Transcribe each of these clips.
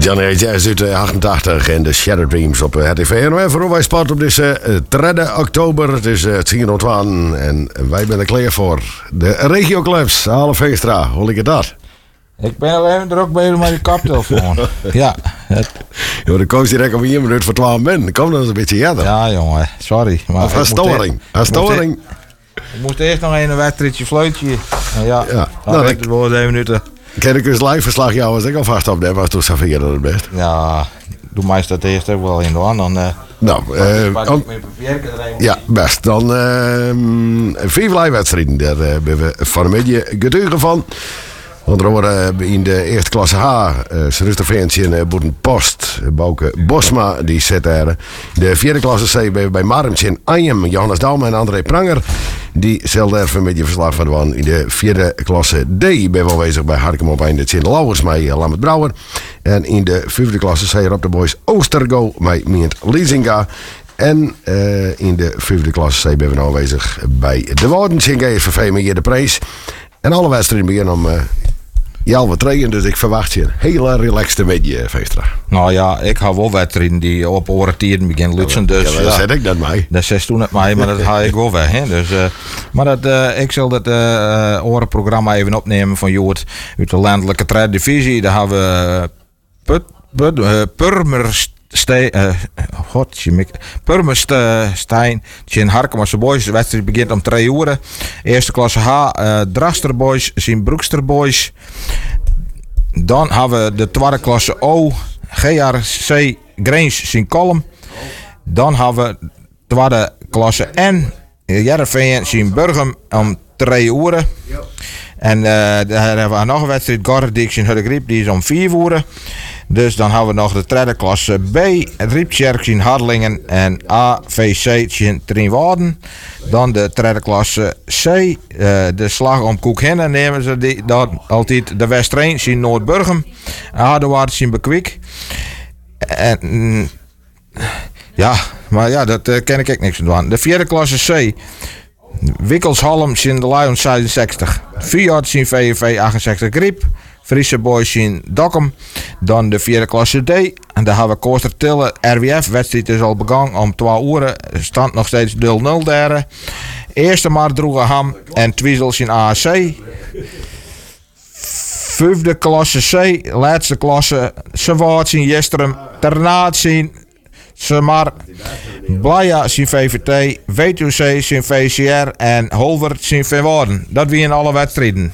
Johnny Jazz uit 88 en de Shadow Dreams op RTV. En wij voor Sport op deze 3 oktober. Het is 10:12 en wij zijn er klaar voor de regioclubs. Alle Veenstra, hoe ligt het dat? Ik ben alleen druk bezig met je koptelefoon. Ja. Jo, dan koos direct om 1 minuut voor 12 minuten. Kom dan eens een beetje eerder. Ja, jongen, sorry. Maar of storing. Ik moest eerst nog een wedstrijdje fluitje. Ja, nou, het wordt 1 minuut. Ken ik dus live verslag jou als ik al vast op de was toen Savia het best. Ja, doe mij dat eerst ook wel in de hand. Ja, best. Dan 4 live wedstrijden. Daar hebben we vanmiddag getuigen van. Onder andere in de eerste klasse H, Srusterveentje en Boerenpost, Bouke Bosma, die zit daar. De vierde klasse C bij Marmtje in Anjem, Johannes Douwman en André Pranger. Die zal daar vanmiddag verslag van doen. In de vierde klasse D ben we aanwezig bij Harkem op Einde in Lauwers met Lammert Brouwer. En in de vijfde klasse C op de boys Oostergo met Mient Liesinga. En in de vijfde klasse C ben we aanwezig bij de Wardens in GSVV met hier de prijs. En alle wedstrijden beginnen om wat regen, dus ik verwacht je een hele relaxte middag, Veenstra. Nou ja, ik ga wel wedstrijden die op oortieren beginnen lutzen. Dus, ja, dat zet ik dat mij. Dat zegt toen het mij, maar dat ga ik wel weg. Hè. Dus, maar ik zal dat orenprogramma even opnemen van Joert uit de landelijke tweede divisie. Daar hebben we Purmerstein in Harkemasse Boys. De wedstrijd begint om 3 uur. Eerste klasse H, Draster Boys, zien Broekster Boys. Dan hebben we de tweede klasse O, GRC Greens, zien Kolm. Dan hebben we tweede klasse N, Jereveen, zien Burgum om 3 uur. En daar hebben we nog een wedstrijd, Gordix in Hudegriep, die is om 4 uur. Dus dan hebben we nog de tweede klasse B, Riepsjerk in Hardelingen en AVC in Trienwaarden. Dan de tweede klasse C, de slag om Koekhennen nemen ze dan altijd de Westreen in Noordburgum. Aardewaard in Bekwik. En ja, maar ja, dat ken ik niks van. De vierde klasse C, Wikkelshalm in de Lions 66. Fiat in VV 68 Griep. Friese Boys in Dokkum. Dan de vierde klasse D. En daar hebben we Kooster Tille. RWF. Wedstrijd is al begonnen om 12 uur. Stand nog steeds 0-0 daar. Eerste maar Droegeham en Twiezels in AAC. Vijfde klasse C. Laatste klasse Sewaarts in Jestrum. Ternaat in Semar. Blaya in VVT. WTC in VCR. En Holwert in Verwaarden. Dat wie in alle wedstrijden.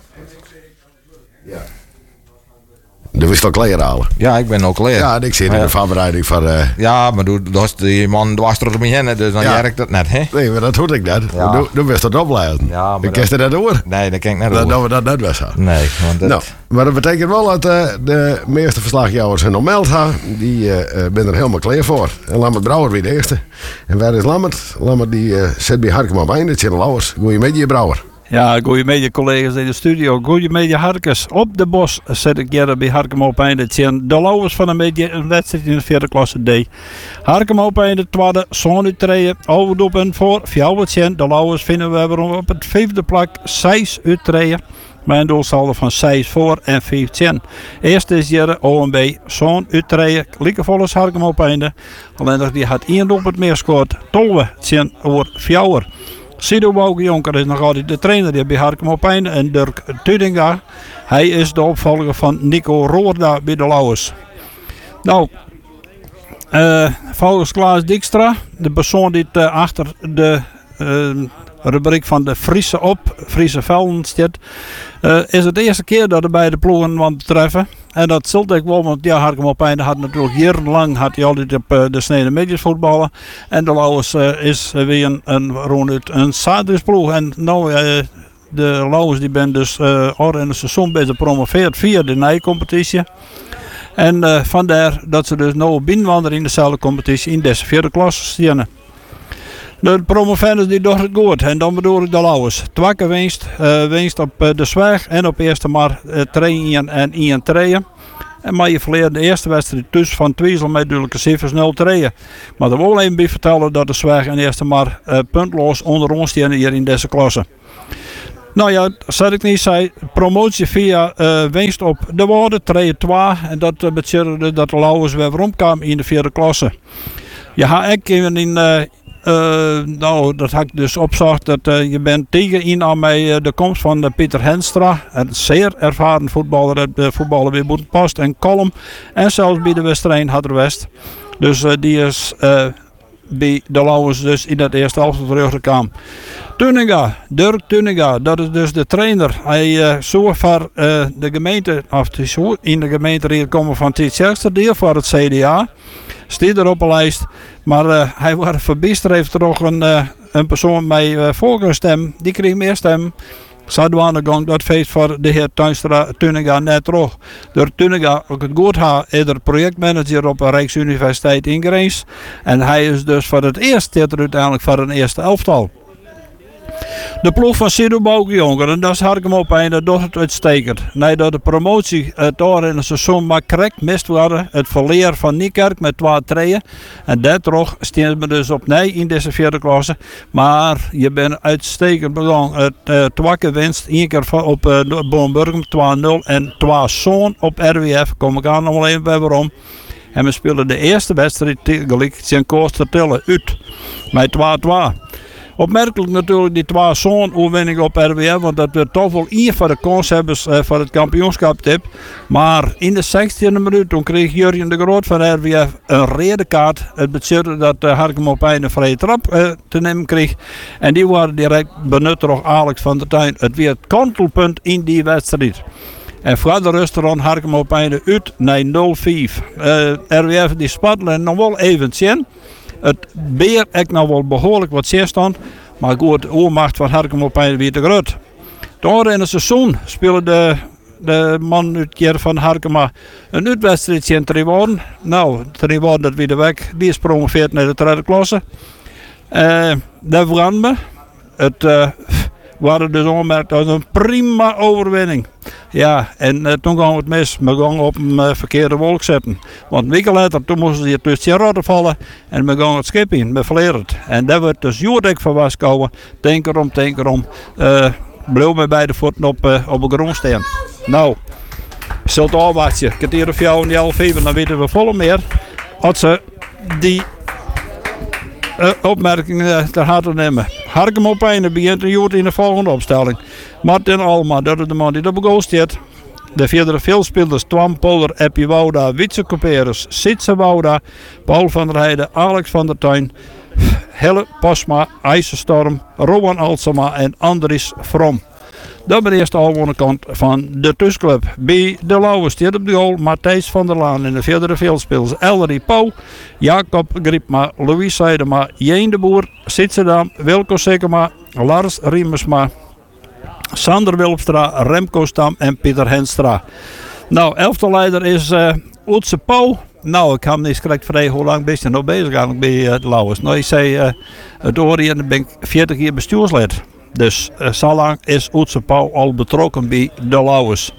Du wist al kleren halen. Ja, ik ben ook klaar. Ja, ik zit in de voorbereiding van... Ja, maar die man dwars er om je heen, dus dan werkt dat net, hè? Nee, maar dat hoor ik net. Ja. Du wist dat opleiden. Ja, maar ik je dat door? Nee, dat ken ik net door. Dat we dat net was. Nee, want dat... Nou, maar dat betekent wel dat de meeste verslagjouwers hun omeld hebben. Die ben er helemaal klaar voor. En Lammert Brouwer weer de eerste. En waar is Lammert? Lammert die zit bij Harkem op Einde, in Lauwers. Goedemiddag, Brouwer. Ja, goedemiddag collega's in de studio. Goedemiddag Harkes. Op de bos zit ik hier bij Harkem op Einde. Het zijn de Lauwers van een wedstrijd in de vierde klasse D. Harkem op Einde, tweede, zo'n uitrijden. Overdoepen voor Fjouwertjen. De Lauwers vinden we hebben op het vijfde plak 6 uitrijden. Met een doelsaldo van 6 voor en 15. Eerste is hier OMB, zo'n uitrijden. Likkevolle is Harkem op Einde. Alleen dat die had 1 doelpunt meer scoort. Tolwe, het over Fjouwer. Sido Bouke Jonker is nog altijd de trainer die bij Harkem op Einde. En Dirk Tudinga, hij is de opvolger van Nico Roorda bij de Lauwers. Nou, volgens Klaas Dijkstra, de persoon die achter de rubriek van de Friese velden zit, is het de eerste keer dat de beide ploegen want treffen. En dat zult ik wel, want ja, Harkem op Einde had natuurlijk jarenlang had hij altijd op de snede midjes voetballen. En de Lauwers is weer een zatersploeg. En nou, de Lauwers die ben dus al in het seizoen bezig gepromoveerd via de nijcompetitie. En vandaar dat ze dus nou binnenwandelen in dezelfde competitie in deze vierde klasse staan. De promovendus die doen het goed en dan bedoel ik de Lauwers. Twakke winst op de Zwaag en op eerste maar 3-1 en 1-3. En maar je verleerde de eerste wedstrijd tussen van Twiesel met duidelijke cijfers 0-3. Maar er wil even bij vertellen dat de Zwaag en eerste maar puntloos onder ons staan hier in deze klasse. Nou ja, zoals ik niet zei, promotie via winst op de woorden, 3-2. En dat betekende dat de Lauwers weer rondkwam in de 4e klasse. Je had ook in nou, dat had ik dus opgezocht dat je bent tegen in aan mij de komst van Pieter Henstra, een zeer ervaren voetballer, de voetballer bij Boetenpost en Kolm en zelfs bij de Westerijn Hadderwest. Dus die is bij de Lauwers dus in het eerste helft teruggekomen. Dirk Tuninga, dat is dus de trainer. Hij zou voor de gemeente, of in de gemeente komen van Tietjerkster, deel voor het CDA. Staat er op een lijst. Maar hij was verbisterd, heeft er nog een persoon met voorkeurstem. Die kreeg meer stem. Zouden dat feest voor de heer Tuninga net terug. Door Tuninga, ook het goed had, is er projectmanager op de Rijksuniversiteit in Grains. En hij is dus voor het eerst uiteindelijk voor een eerste elftal. De ploeg van Sido Bouke en dat is Harkem op en dat doet het uitstekend. Nadat de promotie door in het seizoen maar correct mist worden, het verleer van Niekerk met 2-3. En daardoor staan we dus op nee in deze 4e klasse. Maar je bent uitstekend begonnen. Het twakke winst, 1 keer op Boomburgum 2-0 en 2 zoon op RWF. Kom ik aan nog wel even bij waarom. En we spelen de eerste wedstrijd tegen Sint-Kooster-Tille uit met 2-2. Opmerkelijk natuurlijk die 2 zo'n overwinning op RWF, want dat we toch wel 1 van de kanshebbers voor het kampioenschap tip. Maar in de 16e minuut toen kreeg Jurjen de Groot van RWF een rode kaart. Het betekende dat Harkem op een vrije trap te nemen kreeg. En die waren direct benut door Alex van der Tuin. Het weer het kantelpunt in die wedstrijd. En voor de restaurant Harkem op een uit naar 0-5. RWF die spattelen nog wel even zien. Het beer ik nou wel behoorlijk wat zeer stond. Maar goed, de oormacht van Harkem op een weer te groot. Door in het seizoen speelde de man uit Jer van Harkema een uitwedstrijd in Triworden. Nou, Triworden dat weer de weg. Die is promoveerd naar de 3e klasse. Daar veranderde me. Het waren dus onmerkt als een prima overwinning. Ja, en toen ging het mis. We gingen op een verkeerde wolk zetten. Want een week later toen moesten ze hier tussen de rodden vallen. En we gingen het schip in. We verleren het. En dat werd dus Joerdijk van Waskouwen. Denk erom. Bleef met beide voeten op een grond staan. Nou, zult afwachten. Ik heb hier of jou in die 11 dan weten we volle meer. Als ze die opmerkingen ter harte nemen. Harkem op een begint een Joert in de volgende opstelling. Martin Alma, dat is de man die op de goal staat. De verdere veelspelers Twan Polder, Eppie Wouda, Wietse Couperus, Sitse Wouda, Paul van der Heijden, Alex van der Tuin, Helle Posma, IJzerstorm, Rowan Alsema en Andries From. Dat is de eerste alwonnenkant van de Tusclub. Bij de Lauwe staat op de goal Matthijs van der Laan in de verdere veelspelers Ellery Pauw, Jacob Griepma, Louis Seidema, Jeen de Boer, Sitsedam, Wilco Sekema, Lars Riemersma, Sander Wilpstra, Remco Stam en Pieter Henstra. Nou, elftalleider is Oetse Pauw. Nou, ik heb hem niet correct vrij hoe lang ben je nog bezig eigenlijk bij de Lauwers. Nou, ik zei het oor hier ben ik 40 jaar bestuurslid. Dus zo lang is Oetse Pauw al betrokken bij de Lauwers.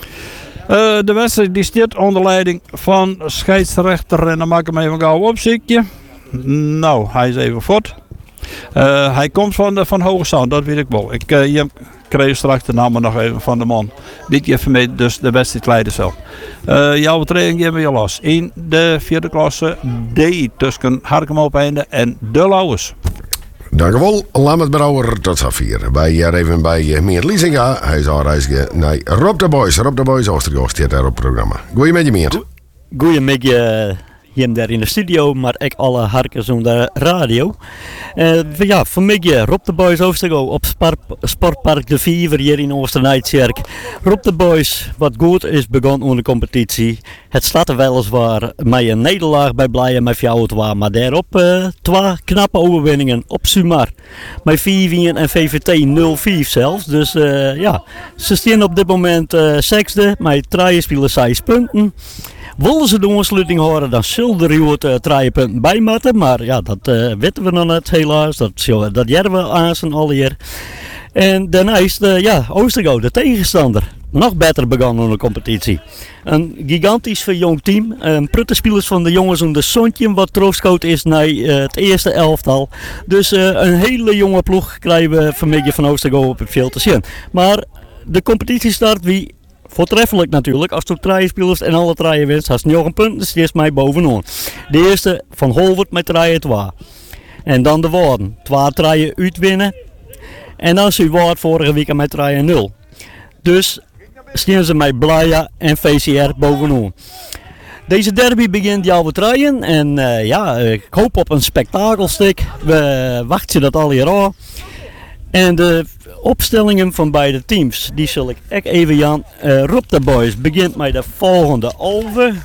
De wedstrijd die staat onder leiding van scheidsrechter en dan maak ik hem even gauw opzichtje. Nou, hij is even voort. Hij komt van Hoge Zand, dat weet ik wel. Ik kreeg straks de namen nog even van de man. Dit keer van mij dus de wedstrijd leiden zelf. Jouw training geven we je los. In de 4e klasse D tussen Harkem op Einde en de Lauwers. Dankjewel, Lammert Brouwer tot zover. Wij hier even bij Meert Liesinga. Hij is al reizen naar Rob de Boys. Rob de Boys Oostergoost zit daar op het programma. Goedemiddag Meert. Goedemiddag hier daar in de studio, maar ook alle harkers op de radio. Ja, vanmiddag Rob de Boys Oostergo op Sportpark de Viever hier in Oosternijdkerk. Rob de Boys, wat goed is begonnen onder de competitie. Het staat er weliswaar met een nederlaag bij Blijen met 4-2, maar daarop 2 knappe overwinningen op Sumar. Met 4 en VVT 0-5 zelfs. Dus ja, ze staan op dit moment 6e met 3 spelen 6 punten. Wilden ze de ontsluiting horen, dan zullen er 3 punten bij moeten. Maar ja, dat weten we nog net helaas. Dat jaren we aan zijn alweer. En daarnaast, Oostergo, de tegenstander. Nog beter begonnen in de competitie. Een gigantisch jong team. Pruttenspelers van de jongens om de Sontje wat troostcoat is naar het eerste elftal. Dus een hele jonge ploeg krijgen we vanmiddag van Oostergo op het veld te zien. Maar de competitie start wie voortreffelijk natuurlijk. Als de traaien-spelers en alle traaien winst, had 9 punten, dus die is mij bovenaan. De eerste van Holwert met traaien 2. En dan de Woorden. 2 traaien uitwinnen. En dan is Woord vorige week met traaien 0. Dus staan ze met Blaya en VCR bovenaan. Deze derby begint jouw traaien en ik hoop op een spektakelstuk. We wachten dat al hier aan. En de opstellingen van beide teams, die zal ik ook even Jan. Rob de Boys begint met de volgende 11.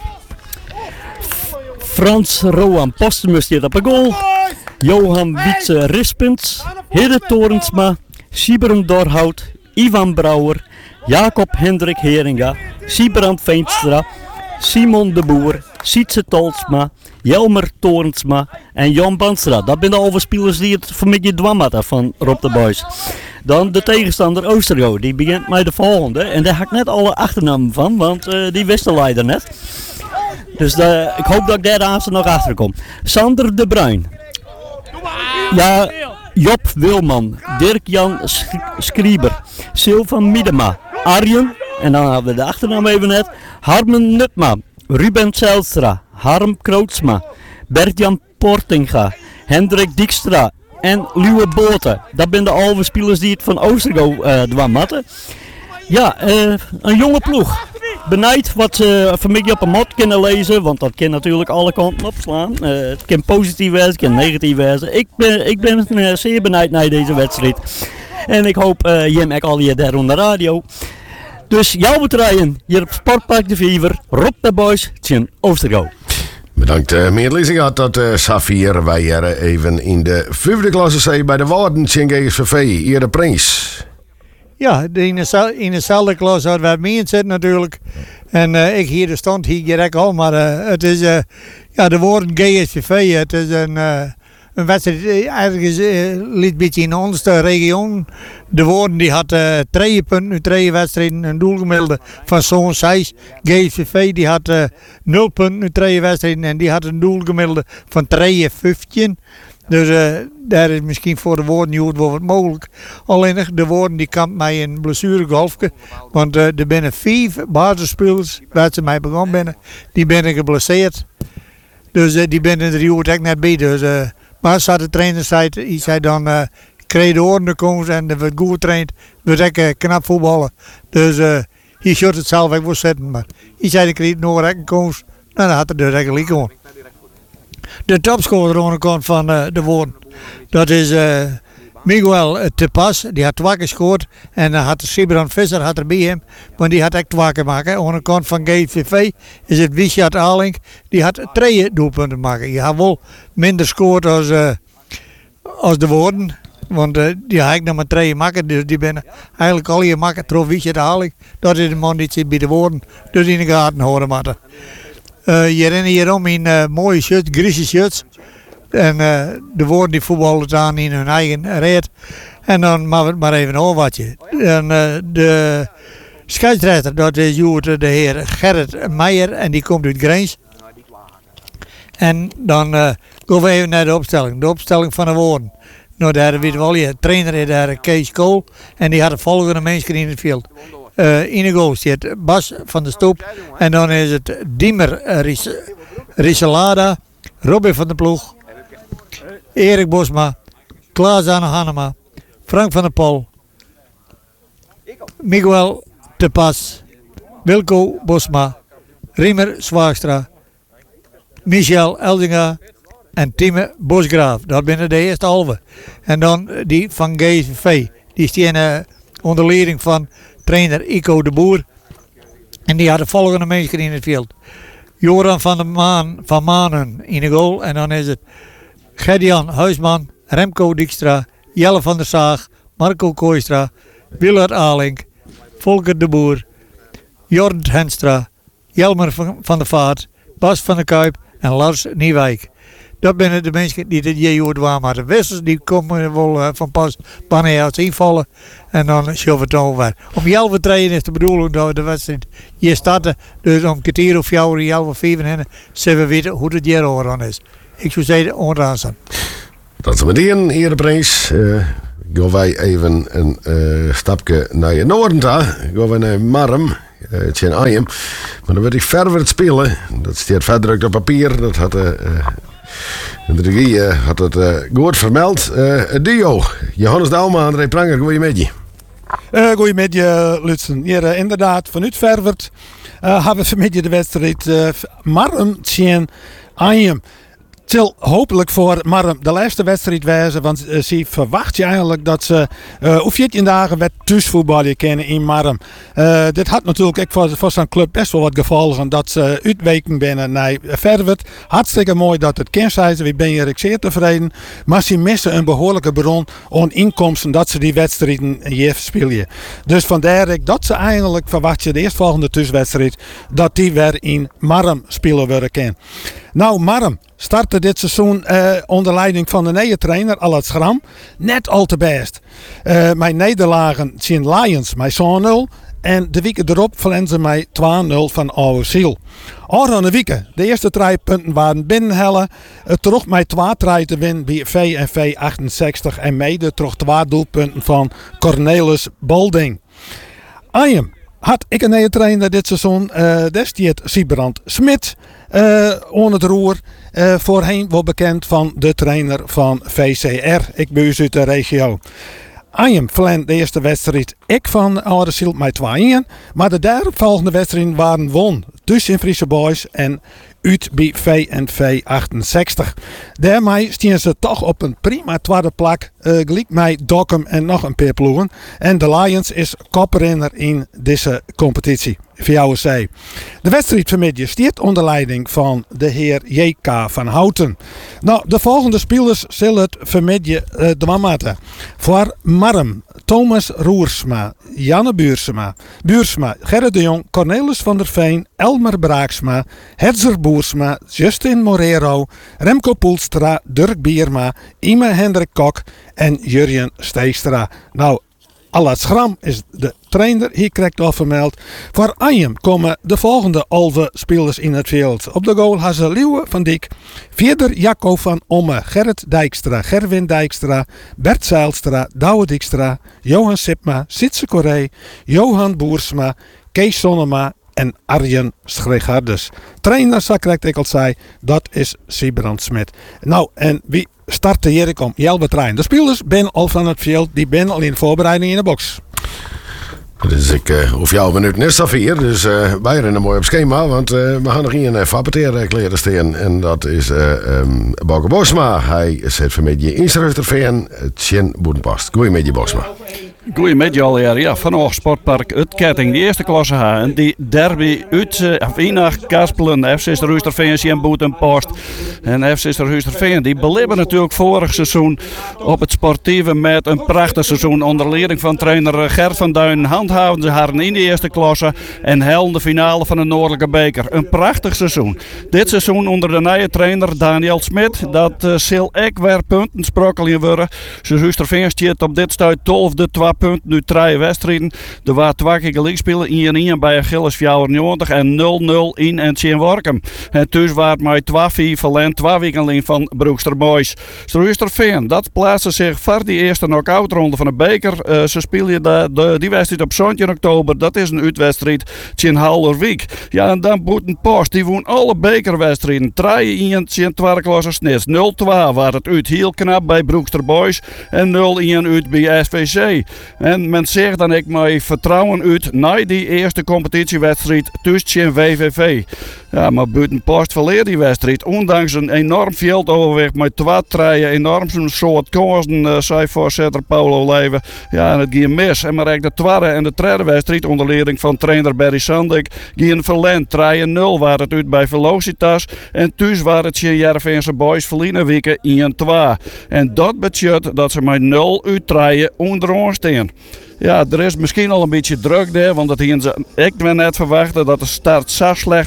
Frans Roan Postumus staat op een goal. Johan Wietse Rispens, Hidde Torensma, Siberen Dorhout, Ivan Brouwer, Jacob Hendrik Heringa, Siebrand Veenstra, Simon de Boer, Sietse Tolsma, Jelmer Torensma en Jan Banstra. Dat zijn de overspelers die het voor mij dwam hadden van Rob de Boys. Dan de tegenstander Oostergo, die begint met de volgende. En daar heb ik net alle achternamen van, want die wist de leider net. Dus ik hoop dat ik daar aan nog achter kom. Sander de Bruin. Ja, Job Wilman, Dirk-Jan Skrieber, Sylvan Miedema, Arjen, en dan hebben we de achternaam even net, Harmen Nutma, Ruben Zijlstra, Harm Krootsma, Bert-Jan Portinga, Hendrik Dijkstra en Luwe Boten. Dat zijn de halve spelers die het van Oostergo dwam hadden. Ja, een jonge ploeg. Benijd wat ze vanmiddag op een mat kunnen lezen, want dat kan natuurlijk alle kanten opslaan. Het kan positief zijn, het kan negatief zijn. Ik ben zeer benijd naar deze wedstrijd. En ik hoop Jim en al je daar op de radio. Dus jouw betraaien hier op Sportpark de Viever, Rob de Boys, Tjen Oostergo. Bedankt meneer Lisinga dat Safir. Wij hier even in de 5e klasse C bij de Waarden Tjen GSVV, hier de Prins. Ja, in dezelfde klas hadden we mee zitten natuurlijk. En ik hier de stand hier ook al, maar het is de Woorden GSVV. Het is een wedstrijd ergens een beetje in onze regio. De Woorden die had 3 punten nu 3 wedstrijden, een doelgemiddelde van zo'n 6. GSVV die had 0 punten nu 3 wedstrijden en die had een doelgemiddelde van 15. Dus daar is misschien voor de Woorden niet wat mogelijk. Alleen de Woorden die kampt mij een blessuregolfje. Want er binnen 5 basisspelers waar ze mij begonnen binnen, die binnen geblesseerd. Dus die binnen er ook net bij. Dus, maar zat de trainer zei dan kreeg de Woorden komen en er wordt goed getraind. We ook knap voetballen. Dus hij shot het zelf ook wel zetten. Maar hij zei ik kreeg nog een komst. Nou, dan had het dus eigenlijk gewoon. De topscorer aan de kant van de Woorden. Dat is Miguel Tepas. Die had 2 gescoord. En dan had Siebrand Visser had er bij hem. Maar die had echt 2 gemaakt. Aan de kant van GVV is het Wisjat Aling. Die had 3 doelpunten maken. Je had wel minder scoort als de Woorden. Want die had ik nog maar 3 maken. Dus die ben eigenlijk al je maken. Trof Wisjat Aling. Dat is de man die zit bij de Woorden. Dus in de gaten horen moeten. Je rennen hierom in mooie shirts, grijze shirts. En de Woorden die voetballen aan in hun eigen red. En dan maar even een oorwatje. En de scheidsrechter, dat is de heer Gerrit Meijer. En die komt uit Grijns. En dan gaan we even naar de opstelling. De opstelling van de Woorden. Nou, daar weet wel je trainer is daar Kees Kool. En die had de volgende mensen in het veld. In de goal zit Bas van de Stoep. En dan is het Diemer Riselada, Robin van der Ploeg, Erik Bosma, Klaas-Anne Hannema, Frank van der Pol, Miguel Tepas, Wilco Bosma, Riemer Zwaagstra, Michel Eldinga en Timme Bosgraaf. Dat binnen de eerste halve. En dan die van GSVV. Die staan onder leiding van trainer Ico de Boer. En die had de volgende mensen in het veld. Joran van Manen in de goal. En dan is het Gerdian Huisman, Remco Dijkstra, Jelle van der Zaag, Marco Kooistra, Willard Alink, Volker de Boer, Jorn Henstra, Jelmer van der Vaart, Bas van der Kuip en Lars Nieuwijk. Dat zijn de mensen die het jaar doen, maar de wissels die komen wel van pas wanneer het invallen. En dan schuiven het over. Om 11:03 is de bedoeling dat we de wedstrijd hier starten. Dus om kwartier of 4:05 zullen we weten hoe het jaar over is. Ik zou zeggen, onrazen. Dat is meteen, hier de prins. Gaan wij even een stapje naar je noorden toe. Gaan we naar Marm. Het is Ajem. Maar dan wil ik verder spelen. Dat staat verdrukt op papier. Dat had de regie had het goed vermeld. Het duo. Johannes Dauma, André Pranger, goeiemiddag. Goeiemiddag, Lutsen. Hier inderdaad, vanuit Verwert hebben we vanmiddag de wedstrijd Marm tegen Ajem. Het zal hopelijk voor Marm de laatste wedstrijd wijzen, want ze verwacht je eigenlijk dat ze op 14 dagen met thuisvoetballen kennen in Marm. Dit had natuurlijk ook voor zo'n club best wel wat gevolgen dat ze uitweken binnen naar Verwert. Hartstikke mooi dat het kan zijn, we ben hier zeer tevreden. Maar ze missen een behoorlijke bron aan inkomsten dat ze die wedstrijden hier spelen. Dus vandaar dat ze eigenlijk verwacht je de eerstvolgende thuiswedstrijd dat die weer in Marm spelen worden kan. Nou, Marm startte dit seizoen onder leiding van de nieuwe trainer Allard Schram net al te best. Mijn nederlagen zien Lions met 2-0 en de weken erop verliezen ze met 2-0 van Oude Ziel. Aan de eerste 3 punten waren binnenhellen. Terug met 2-3 te winnen bij VNV 68 en mede terug 2 doelpunten van Cornelis Bolding. Ajem had ik een nieuwe trainer dit seizoen. Destijds Siebrand Smit aan het roer. Voorheen wel bekend van de trainer van VCR. Ik ben uit de regio. Ajem verleende de eerste wedstrijd ik van Oude Ziel met 2-1. Maar de daaropvolgende wedstrijden waren won. Dus in Friese Boys en uit bij VNV 68. Daarmee staan ze toch op een prima tweede plek. Gelijk met Dokkum en nog een paar ploegen. En de Lions is koprenner in deze competitie. VOC. De wedstrijd vanmiddag staat onder leiding van de heer J.K. van Houten. Nou, de volgende spelers zullen het vanmiddag dwammatten. Voor Marm, Thomas Roersma, Janne Buursma, Gerrit de Jong, Cornelis van der Veen, Elmer Braaksma, Hetzer Boersma, Justin Morero, Remco Poelstra, Dirk Bierma, Ime Hendrik Kok en Jurjen Steekstra. Nou, Allard Schram is de trainer, hier krijgt al vermeld. Voor Ajem komen de volgende 11 spelers in het veld. Op de goal hebben ze Liewe van Dijk, Vierder Jacco van Omme, Gerrit Dijkstra, Gerwin Dijkstra, Bert Zijlstra, Douwe Dijkstra, Johan Sipma, Sitse Corré, Johan Boersma, Kees Sonnema en Arjen Schregardes. Trainer, zo krijgt ik al zei, dat is Siebrand Smit. Nou, en wie startte hier om Jelbe trein. De spelers zijn al van het veld, die zijn al in de voorbereiding in de box. Dus ik hoef jou minuten net zo 4. Dus wij rennen mooi op schema. Want we gaan nog in Fappeteer kleren staan. En dat is Bauke Bosma. Hij zit vanmiddag in Rusterveen. Tjen Boedenpast. Goedemiddag Bosma. Goedemiddag alweer. Ja, vanaf Sportpark Uitketting, de eerste klasse H. En die derby uit Wienach, Kaspelen, FC Rusterveen, Tjen Boedenpast. En FC Rusterveen, die beleven natuurlijk vorig seizoen op het sportieve met een prachtig seizoen. Onder leiding van trainer Gert van Duin handhaven ze haar in de eerste klasse. En hellen de finale van de Noordelijke Beker. Een prachtig seizoen. Dit seizoen onder de nieuwe trainer Daniel Smit. Dat zal ook weer punten sprokkelen worden. Rusterveen staat op dit stuit 12 de 2 punten, nu 3 wedstrijden. Er waren 2 keer gelijk spelen, 1-1 bij Achilles 94 en 0-0 in en Tjen Workum. En thuis waren het met 2-4 verlend, 2 weken alleen van Broekster Boys. Rusterveen, dat plaatste zich voor die eerste knock-out ronde van de beker. Ze spelen die wedstrijd op 17 oktober, dat is een uitwedstrijd Tjen Halderwijk. Ja, en dan Boedenpast, die won alle bekerwedstrijden. 3-1 Tjen tweede klasse snits, 0-2 waar het uit heel knap bij Broekster Boys en 0-1 uit bij SVC. En men zegt dan ik mij vertrouwen uit na die eerste competitiewedstrijd tussen VVV. Ja, maar Boedenpast verleert die wedstrijd. Ondanks een enorm veldoverwicht met 2 enorm zo'n soort kansen, zei voorzitter Paulo Leven. Ja, en het ging mis. En maar de tweede en de derde wedstrijd onder leiding van trainer Barry Sandik ging verlend. 3-0 waar het uit bij Velocitas. En thuis waren het Jereveense Boys verliezen weken 1-2. En dat betekent dat ze met 0 uit 3 onderaan staan. Ja, er is misschien al een beetje druk daar, want dat hadden ze echt net verwachten dat de start zo slecht was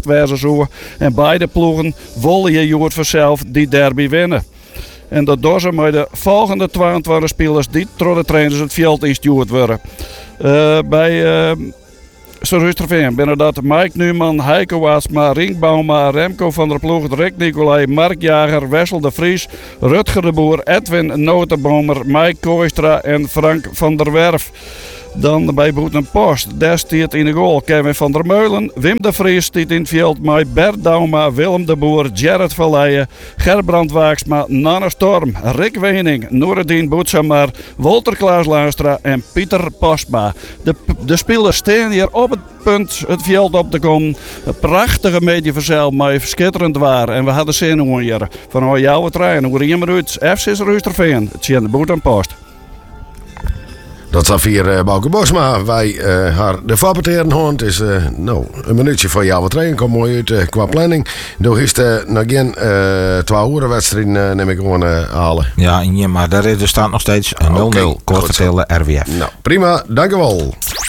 Karlsruhe. En beide ploegen willen je Joert vanzelf die derby winnen. En dat doen ze met de volgende 22 spelers die door de trainers het veld ingestuurd worden. Bij Rusterveen binnen dat Mike Numan, Heiko Waasma, Ringbauma, Remco van der Ploeg, Rick Nicolai, Mark Jager, Wessel de Vries, Rutger de Boer, Edwin Notenbomer, Mike Kooistra en Frank van der Werf. Dan bij Boeten Post, daar staat in de goal Kevin van der Meulen, Wim de Vries staat in het veld met Bert Dauma, Willem de Boer, Gerrit van Leijen, Gerbrand Waaksma, Nanne Storm, Rick Wening, Noordin Boetsamar, Walter Klaas-Luistra en Pieter Postma. De spelers staan hier op het punt het veld op te komen. Een prachtige mediaverzeil met schitterend waar. En we hadden zin om hier van jouw trein, hoe je maar uit, FC Rusterveen, het is in de Boeten Post. Dat is hier Bouke Bosma. Wij haar de fappeteren hoorn. Het is een minuutje voor jouw trainen. Kom mooi uit qua planning. Door is de nog geen 2 uur wedstrijd neem ik gewoon halen. Ja, maar daar staat nog steeds 0-0. Kort vertellen RWF. Nou, prima. Dank u wel.